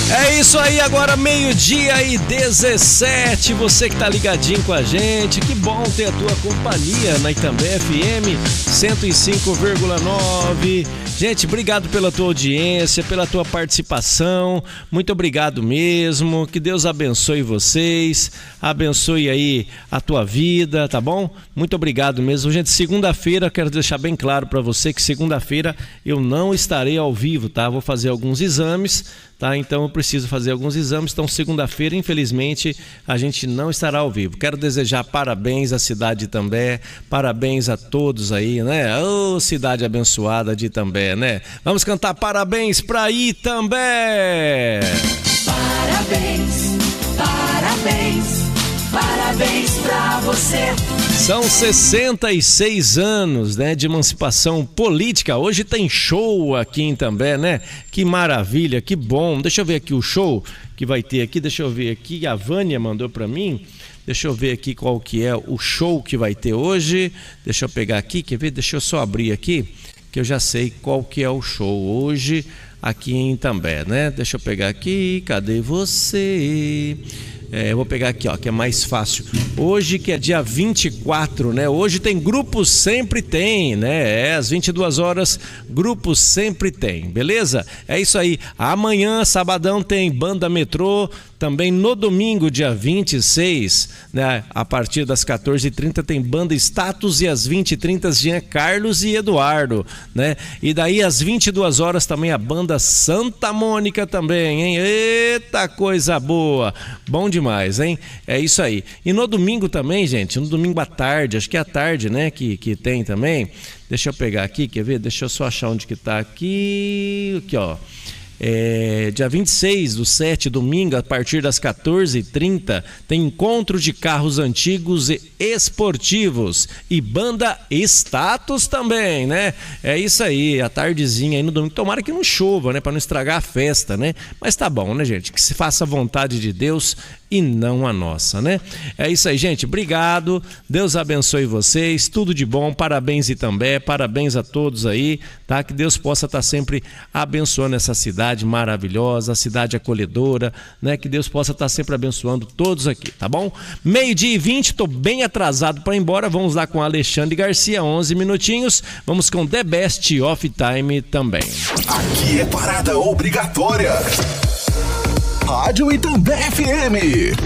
É isso aí, agora 12:17, você que tá ligadinho com a gente, que bom ter a tua companhia na Itambé FM 105,9. Gente, obrigado pela tua audiência, pela tua participação, muito obrigado mesmo, que Deus abençoe vocês, abençoe aí a tua vida, tá bom? Muito obrigado mesmo. Gente, segunda-feira, quero deixar bem claro pra você que segunda-feira eu não estarei ao vivo, tá? Vou fazer alguns exames, tá? Então eu preciso fazer alguns exames, então segunda-feira, infelizmente, a gente não estará ao vivo. Quero desejar parabéns à cidade de Itambé, parabéns a todos aí, né? Ô, cidade abençoada de Itambé, né? Vamos cantar parabéns pra Itambé! Parabéns, parabéns, parabéns pra você. São 66 anos, né, de emancipação política. Hoje tem show aqui em Itambé, né? Que maravilha, que bom. Deixa eu ver aqui o show que vai ter aqui. Deixa eu ver aqui. A Vânia mandou pra mim. Deixa eu ver aqui qual que é o show que vai ter hoje. Deixa eu pegar aqui, quer ver? Deixa eu só abrir aqui, que eu já sei qual que é o show hoje aqui em Itambé, né? Deixa eu pegar aqui. Cadê você? Eu vou pegar aqui, ó, que é mais fácil. Hoje, que é dia 24, né? Hoje tem Grupos Sempre Tem, né? Às 22 horas, Grupos Sempre Tem, beleza? É isso aí. Amanhã, sabadão, tem Banda Metrô. Também no domingo, dia 26, né? A partir das 14h30 tem Banda Status e às 20h30 Jean Carlos e Eduardo, né? E daí às 22 horas também a Banda Santa Mônica também, hein? Eita coisa boa! Bom demais, hein? É isso aí. E no domingo também, gente, no domingo à tarde, acho que é à tarde, né, que tem também. Deixa eu pegar aqui, quer ver? Deixa eu só achar onde que tá aqui. Aqui, ó. Dia 26/7, domingo, a partir das 14h30, tem encontro de carros antigos e esportivos e Banda Status também, né? É isso aí, a tardezinha aí no domingo. Tomara que não chova, né? Pra não estragar a festa, né? Mas tá bom, né, gente? Que se faça a vontade de Deus e não a nossa, né? É isso aí, gente. Obrigado. Deus abençoe vocês. Tudo de bom. Parabéns Itambé. Parabéns a todos aí, tá? Que Deus possa estar sempre abençoando essa cidade maravilhosa, a cidade acolhedora, né? Que Deus possa estar sempre abençoando todos aqui, tá bom? 12:20, tô bem atrasado para ir embora. Vamos lá com Alexandre Garcia, 11 minutinhos. Vamos com The Best of Time também. Aqui é parada obrigatória. Rádio Itambé FM.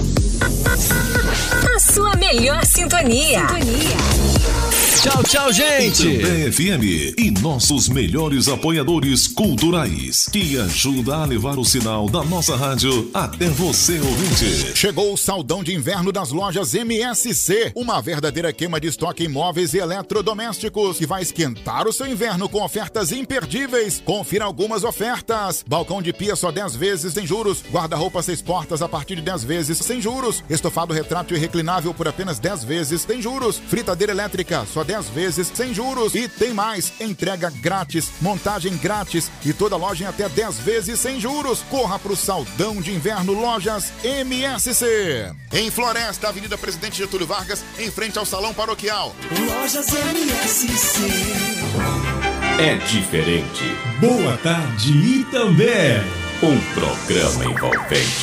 A sua melhor sintonia. Tchau, tchau, gente. Itambé FM e nossos melhores apoiadores culturais, que ajuda a levar o sinal da nossa rádio até você, ouvinte. Chegou o saldão de inverno das lojas MSC, uma verdadeira queima de estoque em móveis e eletrodomésticos que vai esquentar o seu inverno com ofertas imperdíveis. Confira algumas ofertas: balcão de pia só 10 vezes sem juros, guarda-roupa 6 portas a partir de 10 vezes sem juros, estofado retrátil e reclinável por apenas 10 vezes sem juros, fritadeira elétrica só 10 vezes sem juros. E tem mais: entrega grátis, montagem grátis e toda loja em até 10 vezes sem juros. Corra pro saldão de inverno Lojas MSC. Em Floresta, Avenida Presidente Getúlio Vargas, em frente ao Salão Paroquial. Lojas MSC. É diferente. Boa tarde, Itambé. Um programa envolvente.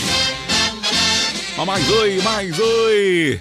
Mais oi.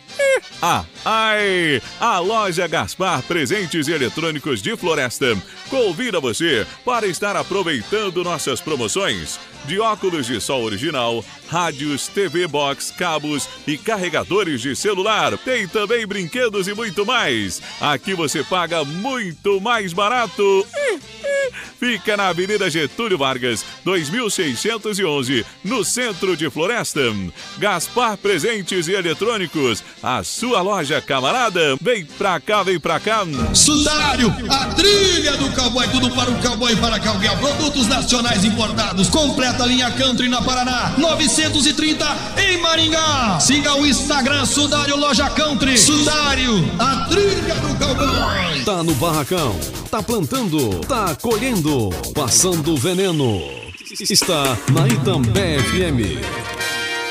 A loja Gaspar Presentes e Eletrônicos de Floresta convida você para estar aproveitando nossas promoções de óculos de sol original, rádios, TV Box, cabos e carregadores de celular. Tem também brinquedos e muito mais. Aqui você paga muito mais barato. Fica na Avenida Getúlio Vargas, 2611, no centro de Floresta. Gaspar Presentes e Eletrônicos, a sua loja camarada. Vem pra cá, vem pra cá. Sudário, a trilha do cowboy, tudo para o cowboy e para calguear. Produtos nacionais importados, completa linha Country na Paraná, 930 em Maringá. Siga o Instagram Sudário Loja Country. Sudário, a trilha do cowboy. Tá no barracão, tá plantando, tá colhendo, passando veneno. Está na Itambé FM.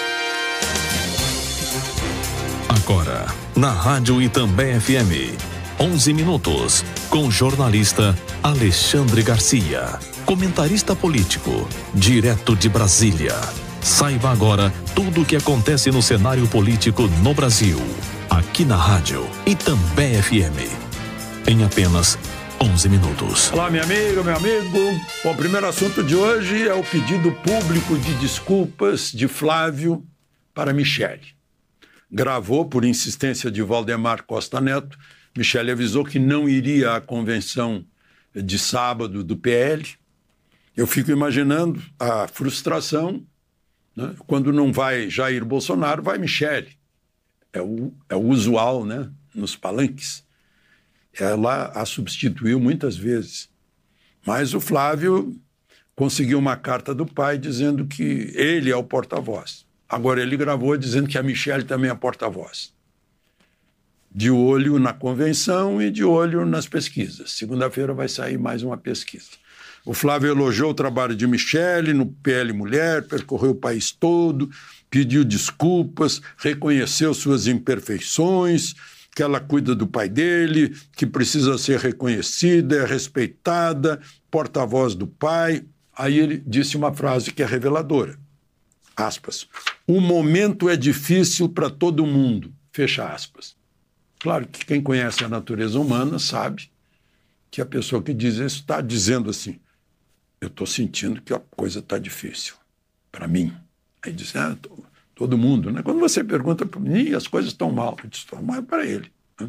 Agora, na Rádio Itambé FM, 11 minutos, com o jornalista Alexandre Garcia. Comentarista político, direto de Brasília. Saiba agora tudo o que acontece no cenário político no Brasil. Aqui na rádio Itambé FM. Em apenas 11 minutos. Olá, minha amiga, meu amigo. Bom, o primeiro assunto de hoje é o pedido público de desculpas de Flávio para Michele. Gravou por insistência de Valdemar Costa Neto. Michele avisou que não iria à convenção de sábado do PL. Eu fico imaginando a frustração, né? Quando não vai Jair Bolsonaro, vai Michele. É o usual, né? Nos palanques. Ela a substituiu muitas vezes. Mas o Flávio conseguiu uma carta do pai dizendo que ele é o porta-voz. Agora ele gravou dizendo que a Michele também é porta-voz. De olho na convenção e de olho nas pesquisas. Segunda-feira vai sair mais uma pesquisa. O Flávio elogiou o trabalho de Michele no PL Mulher, percorreu o país todo, pediu desculpas, reconheceu suas imperfeições, que ela cuida do pai dele, que precisa ser reconhecida, é respeitada, porta-voz do pai. Aí ele disse uma frase que é reveladora. Aspas. O momento é difícil para todo mundo. Fecha aspas. Claro que quem conhece a natureza humana sabe que a pessoa que diz isso está dizendo assim, eu estou sentindo que a coisa está difícil para mim. Aí diz, todo mundo, né? Quando você pergunta para mim, as coisas estão mal. Eu disse, estão mal para ele. Né?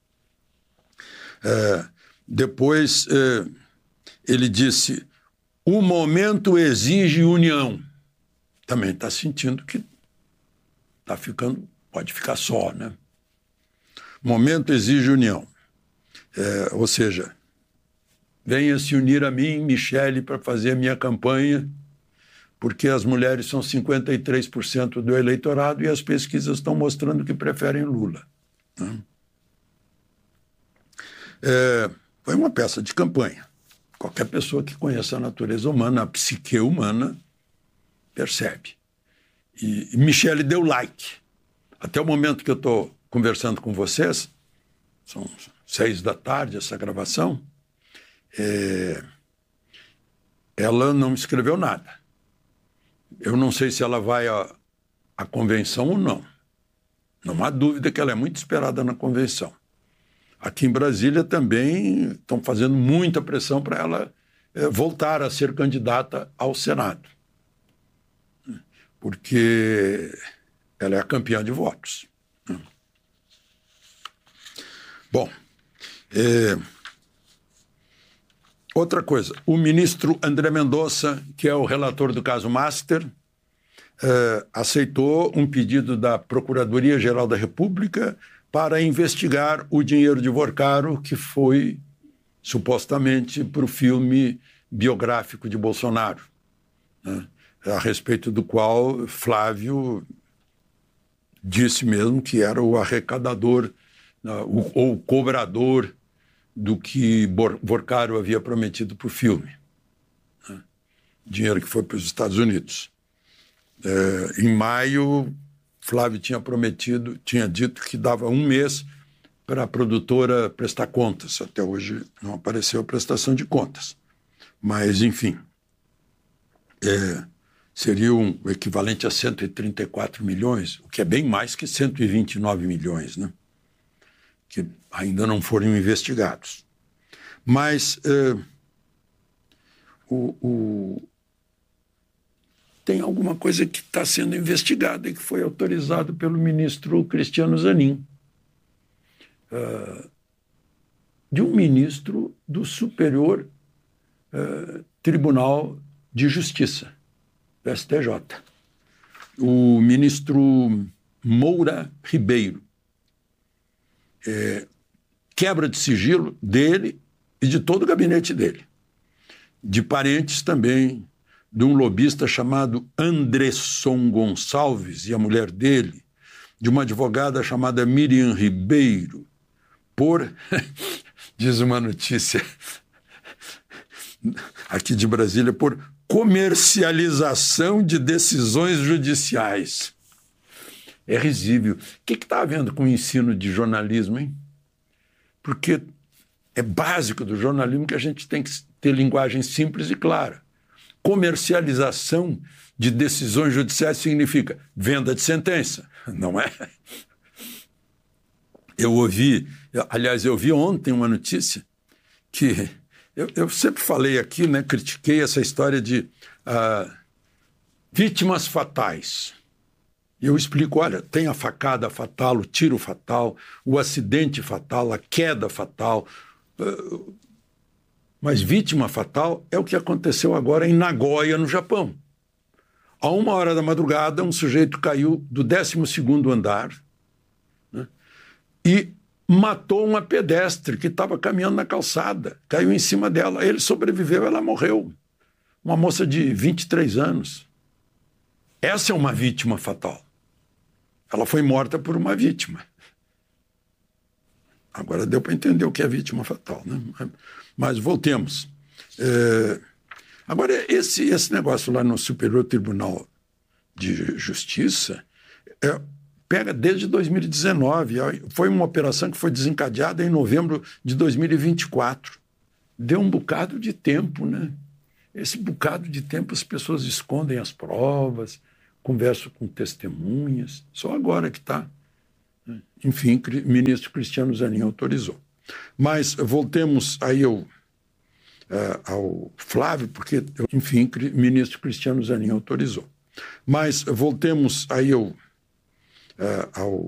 Depois, ele disse, o momento exige união. Também está sentindo que está ficando, pode ficar só, né? O momento exige união. Ou seja, venha se unir a mim, Michele, para fazer a minha campanha, porque as mulheres são 53% do eleitorado e as pesquisas estão mostrando que preferem Lula. Né? Foi uma peça de campanha. Qualquer pessoa que conheça a natureza humana, a psique humana, percebe. E Michele deu like. Até o momento que eu estou conversando com vocês, são 6 da tarde essa gravação, ela não me escreveu nada. Eu não sei se ela vai à convenção ou não. Não há dúvida que ela é muito esperada na convenção. Aqui em Brasília também estão fazendo muita pressão para ela voltar a ser candidata ao Senado. Porque ela é a campeã de votos. Bom, outra coisa, o ministro André Mendonça, que é o relator do caso Master, aceitou um pedido da Procuradoria-Geral da República para investigar o dinheiro de Vorcaro, que foi supostamente para o filme biográfico de Bolsonaro, né? A respeito do qual Flávio disse mesmo que era o arrecadador ou o cobrador do que Vorcaro havia prometido para o filme. Né? Dinheiro que foi para os Estados Unidos. Em maio, Flávio tinha dito que dava 1 mês para a produtora prestar contas. Até hoje não apareceu a prestação de contas. Mas, enfim, seria o equivalente a 134 milhões, o que é bem mais que 129 milhões, né? Que ainda não foram investigados. Mas tem alguma coisa que está sendo investigada e que foi autorizado pelo ministro Cristiano Zanin, de um ministro do Superior Tribunal de Justiça, do STJ, o ministro Moura Ribeiro. Quebra de sigilo dele e de todo o gabinete dele, de parentes também de um lobista chamado Andresson Gonçalves e a mulher dele, de uma advogada chamada Miriam Ribeiro, por, diz uma notícia aqui de Brasília, por comercialização de decisões judiciais. É risível. O que está havendo com o ensino de jornalismo, hein? porque é básico do jornalismo que a gente tem que ter linguagem simples e clara. Comercialização de decisões judiciais significa venda de sentença, não é? Eu ouvi ontem uma notícia que eu sempre falei aqui, né, critiquei essa história de vítimas fatais. E eu explico, olha, tem a facada fatal, o tiro fatal, o acidente fatal, a queda fatal. Mas vítima fatal é o que aconteceu agora em Nagoya, no Japão. À 1h da madrugada, um sujeito caiu do 12º andar, né, e matou uma pedestre que estava caminhando na calçada. Caiu em cima dela. Ele sobreviveu, ela morreu. Uma moça de 23 anos. Essa é uma vítima fatal. Ela foi morta por uma vítima. Agora deu para entender o que é vítima fatal, né? Mas voltemos. Agora, esse negócio lá no Superior Tribunal de Justiça pega desde 2019. Foi uma operação que foi desencadeada em novembro de 2024. Deu um bocado de tempo, né? Esse bocado de tempo as pessoas escondem as provas, conversam com testemunhas. Só agora que está. Enfim, o ministro Cristiano Zanin autorizou. Mas voltemos aí ao Flávio, porque, enfim, o ministro Cristiano Zanin autorizou. Mas voltemos aí ao